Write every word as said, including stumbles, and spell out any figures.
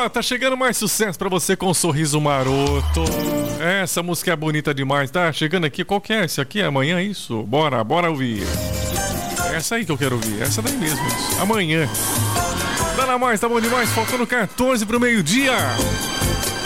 ó, tá chegando mais sucesso pra você com um sorriso maroto. Essa música é bonita demais, tá? Chegando aqui, qual que é? Esse aqui é amanhã, isso? Bora, bora ouvir. Essa aí que eu quero ouvir, essa daí mesmo, isso. Amanhã. Dá na mais, tá bom demais, faltando quatorze pro meio-dia.